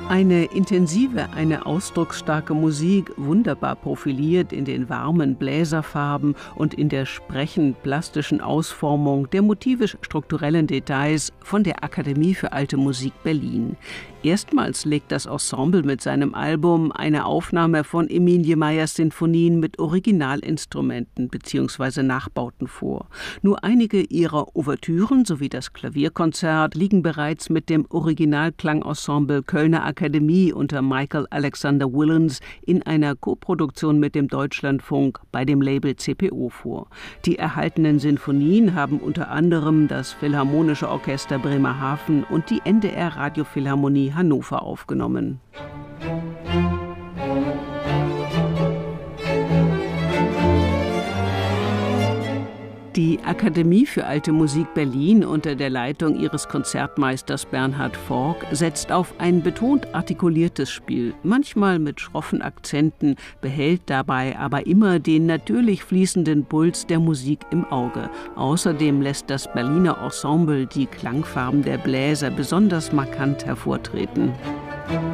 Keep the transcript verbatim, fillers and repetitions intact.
Eine intensive, eine ausdrucksstarke Musik, wunderbar profiliert in den warmen Bläserfarben und in der sprechend plastischen Ausformung der motivisch-strukturellen Details von der Akademie für Alte Musik Berlin. Erstmals legt das Ensemble mit seinem Album eine Aufnahme von Emilie Meyers Sinfonien mit Originalinstrumenten bzw. Nachbauten vor. Nur einige ihrer Ouvertüren sowie das Klavierkonzert liegen bereits mit dem Originalklangensemble Kölner Akademie unter Michael Alexander Willens in einer Koproduktion mit dem Deutschlandfunk bei dem Label C P O vor. Die erhaltenen Sinfonien haben unter anderem das Philharmonische Orchester Bremerhaven und die N D R Radiophilharmonie Hannover aufgenommen. Die Akademie für Alte Musik Berlin unter der Leitung ihres Konzertmeisters Bernhard Fork setzt auf ein betont artikuliertes Spiel, manchmal mit schroffen Akzenten, behält dabei aber immer den natürlich fließenden Puls der Musik im Auge. Außerdem lässt das Berliner Ensemble die Klangfarben der Bläser besonders markant hervortreten.